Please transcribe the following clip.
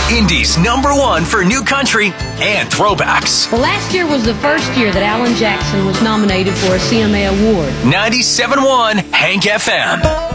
Indy's #1 for new country and throwbacks. Well, last year was the first year that Alan Jackson was nominated for a CMA award. 97.1 Hank FM.